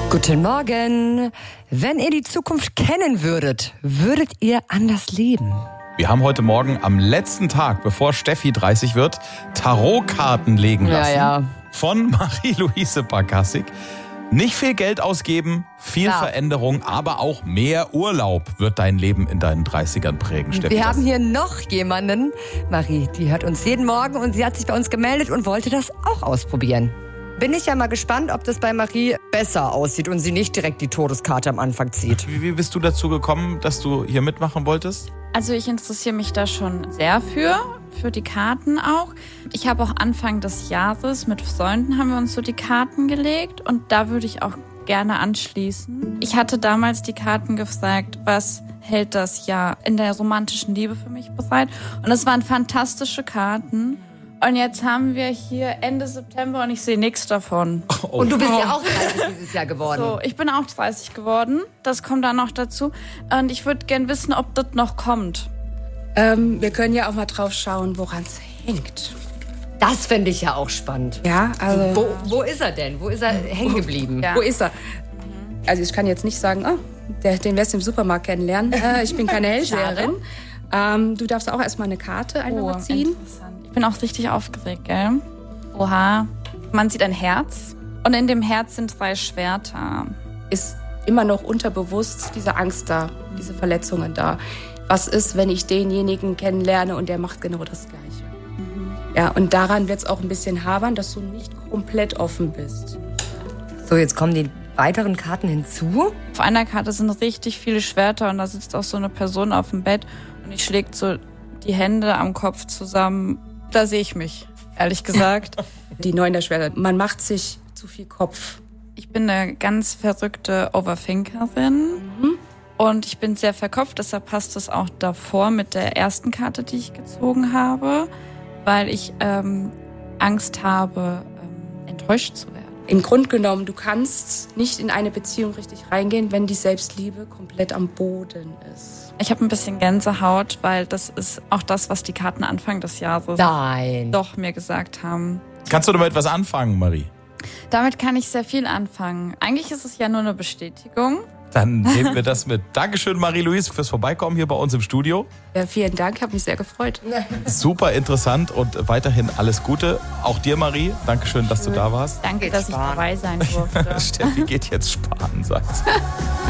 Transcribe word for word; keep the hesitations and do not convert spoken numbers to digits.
Guten Morgen. Wenn ihr die Zukunft kennen würdet, würdet ihr anders leben? Wir haben heute Morgen am letzten Tag, bevor Steffi dreißig wird, Tarotkarten legen lassen. Ja, ja. Von Marie-Louise Barkassig. Nicht viel Geld ausgeben, viel Klar. Veränderung, aber auch mehr Urlaub wird dein Leben in deinen dreißigern prägen, Steffi. Wir haben hier noch jemanden, Marie, die hört uns jeden Morgen und sie hat sich bei uns gemeldet und wollte das auch ausprobieren. Bin ich ja mal gespannt, ob das bei Marie besser aussieht und sie nicht direkt die Todeskarte am Anfang zieht. Wie, wie bist du dazu gekommen, dass du hier mitmachen wolltest? Also ich interessiere mich da schon sehr für, für die Karten auch. Ich habe auch Anfang des Jahres mit Freunden haben wir uns so die Karten gelegt und da würde ich auch gerne anschließen. Ich hatte damals die Karten gefragt, was hält das Jahr in der romantischen Liebe für mich bereit? Und es waren fantastische Karten. Und jetzt haben wir hier Ende September und ich sehe nichts davon. Oh. Und du bist ja auch dreißig dieses Jahr geworden. So, ich bin auch dreißig geworden. Das kommt da noch dazu. Und ich würde gerne wissen, ob das noch kommt. Ähm, wir können ja auch mal drauf schauen, woran es hängt. Das fände ich ja auch spannend. Ja, also... Wo, wo ist er denn? Wo ist er hängen geblieben? Ja. Wo ist er? Also ich kann jetzt nicht sagen, oh, der, den wirst du im Supermarkt kennenlernen. Äh, ich bin keine Hellseherin. Ähm, du darfst auch erstmal eine Karte einfach Oh, mal ziehen. interessant. Ich bin auch richtig aufgeregt, gell? Oha. Man sieht ein Herz und in dem Herz sind drei Schwerter. Ist immer noch unterbewusst diese Angst da, diese Verletzungen da. Was ist, wenn ich denjenigen kennenlerne und der macht genau das Gleiche? Mhm. Ja, und daran wird es auch ein bisschen habern, dass du nicht komplett offen bist. So, jetzt kommen die weiteren Karten hinzu. Auf einer Karte sind richtig viele Schwerter und da sitzt auch so eine Person auf dem Bett und die schlägt so die Hände am Kopf zusammen. Da sehe ich mich, ehrlich gesagt. Die Neun der Schwerter. Man macht sich zu viel Kopf. Ich bin eine ganz verrückte Overthinkerin mhm. und ich bin sehr verkopft, deshalb passt es auch davor mit der ersten Karte, die ich gezogen habe, weil ich ähm, Angst habe, ähm, enttäuscht zu werden. Im Grunde genommen, du kannst nicht in eine Beziehung richtig reingehen, wenn die Selbstliebe komplett am Boden ist. Ich habe ein bisschen Gänsehaut, weil das ist auch das, was die Karten Anfang des Jahres Nein. doch mir gesagt haben. Kannst du damit was anfangen, Marie? Damit kann ich sehr viel anfangen. Eigentlich ist es ja nur eine Bestätigung. Dann nehmen wir das mit. Dankeschön, Marie-Louise, fürs Vorbeikommen hier bei uns im Studio. Ja, vielen Dank, ich habe mich sehr gefreut. Super interessant und weiterhin alles Gute. Auch dir, Marie. Dankeschön, dass du da warst. Danke, Geht dass sparen. ich dabei sein durfte. Steffi geht jetzt sparen, sagt sie.